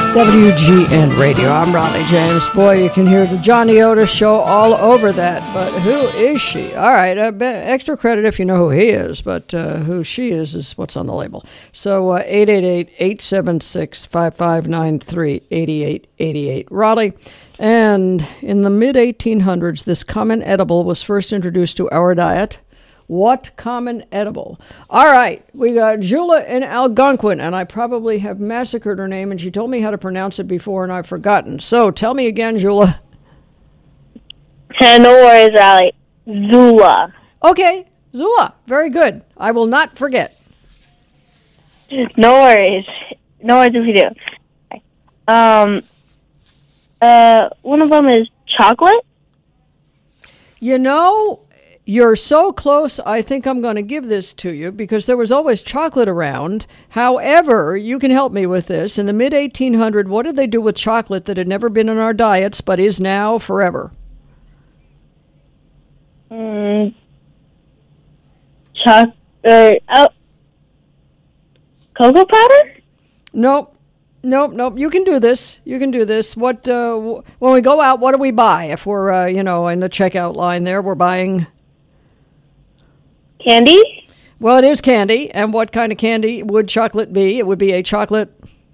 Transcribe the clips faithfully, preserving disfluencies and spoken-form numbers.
W G N Radio. I'm Ronnie James. Boy, you can hear the Johnny Otis show all over that. But who is she? All right, uh, extra credit if you know who he is, but uh, who she is is what's on the label. So uh, eight eight eight, eight seven six, five five nine three, eight eight eight eight. Raleigh. And in the mid eighteen hundreds, this common edible was first introduced to our diet. What common edible? All right, we got Jula in Algonquin, and I probably have massacred her name, and she told me how to pronounce it before, and I've forgotten. So tell me again, Jula. No worries, Riley. Zula. Okay, Zula. Very good. I will not forget. No worries. No worries if you do. Um, uh, one of them is chocolate. You know, you're so close, I think I'm going to give this to you because there was always chocolate around. However, you can help me with this. In the mid eighteen hundreds, what did they do with chocolate that had never been in our diets but is now forever? Mm, choc- uh, oh, cocoa powder? Nope. Nope, nope. You can do this. You can do this. What uh, w- when we go out, what do we buy? If we're, uh, you know, in the checkout line there, we're buying... Candy? Well, it is candy. And what kind of candy would chocolate be? It would be a chocolate...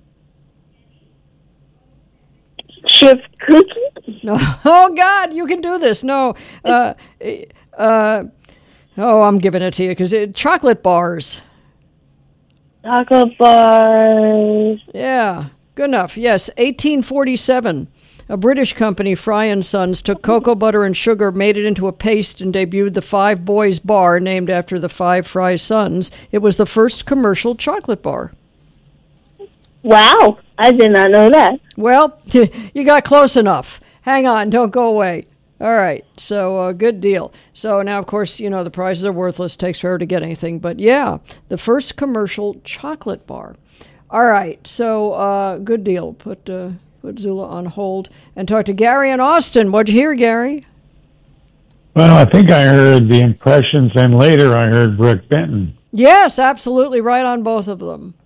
Chip cookie? No. Oh, God, you can do this. No. Uh, uh, oh, I'm giving it to you because chocolate bars. Chocolate bars. Yeah, good enough. Yes, eighteen forty-seven. A British company, Fry and Sons, took cocoa butter and sugar, made it into a paste, and debuted the Five Boys bar, named after the five Fry sons. It was the first commercial chocolate bar. Wow, I did not know that. Well, you got close enough. Hang on, don't go away. All right, so uh, good deal. So now, of course, you know, the prizes are worthless. Takes forever to get anything. But yeah, the first commercial chocolate bar. All right, so uh, good deal. Put... Uh, Put Zula on hold and talk to Gary in Austin. What'd you hear, Gary? Well, I think I heard the Impressions, and later I heard Brooke Benton. Yes, absolutely right on both of them.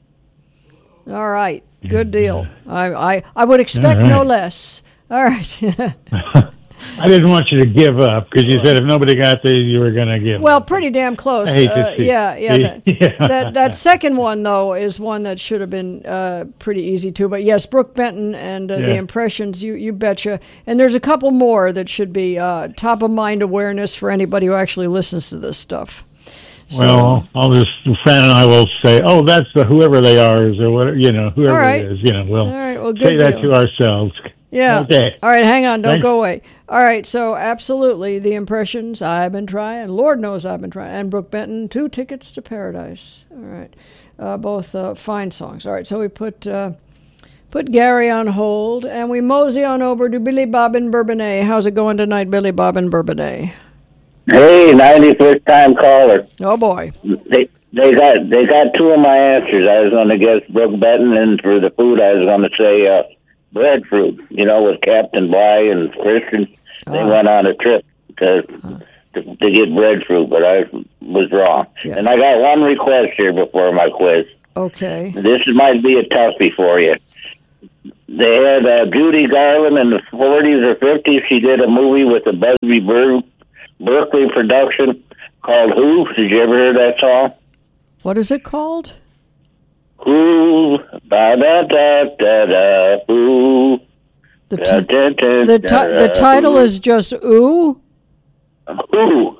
All right, good deal. I I, I would expect right. no less. All right. I didn't want you to give up because you said if nobody got there, you were going to give well, up. Well, pretty damn close. I hate uh, to see. Yeah, yeah. That, yeah. that that second one though is one that should have been uh, pretty easy too. But yes, Brooke Benton and uh, yeah. the Impressions. You you betcha. And there's a couple more that should be uh, top of mind awareness for anybody who actually listens to this stuff. So, well, I'll just Fran and I will say, oh, that's the whoever they are, or whatever, you know, whoever right. it is, you know, we'll, right, well, say that deal. to ourselves. Yeah. Okay. All right, hang on. Don't Thanks. go away. All right, so absolutely, the Impressions, I've been trying. Lord knows I've been trying. And Brooke Benton, Two Tickets to Paradise. All right, uh, both uh, fine songs. All right, so we put uh, put Gary on hold, and we mosey on over to Billy Bob in Bourbonnais. How's it going tonight, Billy Bob in Bourbonnais? Hey, ninety-first time caller. Oh, boy. They they got they got two of my answers. I was going to guess Brooke Benton, and for the food, I was going to say uh, breadfruit. You know, with Captain Bly and Christian, they Ah. went on a trip to, to to get breadfruit, but I was wrong. Yeah. And I got one request here before my quiz. Okay. This might be a toughie for you. They had uh, Judy Garland in the forties or fifties. She did a movie with a Busby Ber- Berkeley production called Who? Did you ever hear that song? What is it called? Who? Da da da da da. Who? The, Da, ti- da, da, the, da, ti- the da, title who? is just Ooh? Who?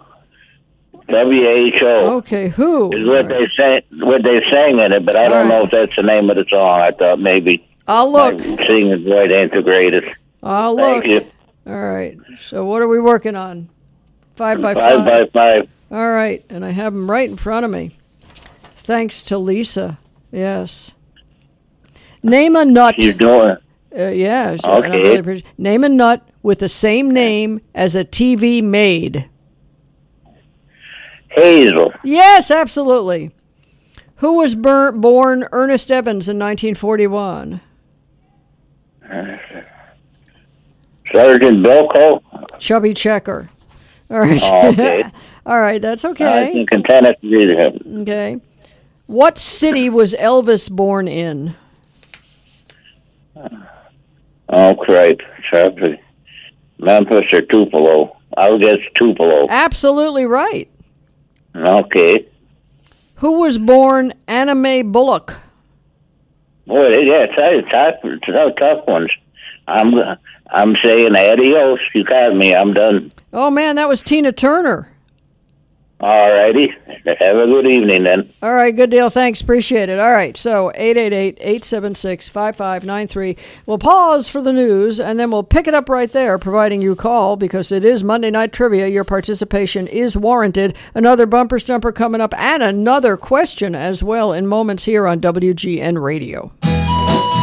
W H O. Okay, Who? Is what they say. What they sang in it, but I don't All right. know if that's the name of the song. I thought maybe. I'll look. My singing voice ain't the greatest. I'll look. Thank you. All right. So what are we working on? Five by Five five. by five. All right. And I have them right in front of me. Thanks to Lisa. Yes. Name a nut. You're doing. Uh, yeah. so- Okay. and I really appreciate- Name a nut with the same name as a T V maid. Hazel. Yes, absolutely. Who was bur- born Ernest Evans in nineteen forty-one? Sergeant Bilko. Chubby Checker. All right. Oh, okay. All right, that's I okay. think in Tennessee. Okay. What city was Elvis born in? Oh, cripe. Sorry. Memphis or Tupelo? I'll guess Tupelo. Absolutely right. Okay. Who was born Anna Mae Bullock? Boy, yeah, it's tough, it's tough, tough ones. I'm, I'm saying adios. You got me. I'm done. Oh, man, that was Tina Turner. All righty. Have a good evening, then. All right, good deal. Thanks. Appreciate it. All right, so eight eight eight, eight seven six, five five nine three. We'll pause for the news, and then we'll pick it up right there, providing you call, because it is Monday Night Trivia. Your participation is warranted. Another bumper stumper coming up, and another question as well in moments here on W G N Radio.